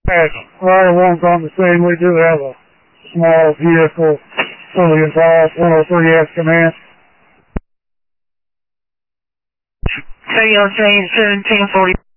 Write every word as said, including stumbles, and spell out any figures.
Rider one's on the scene. We do have a small vehicle fully involved. one oh three S command. Say on change seventeen forty.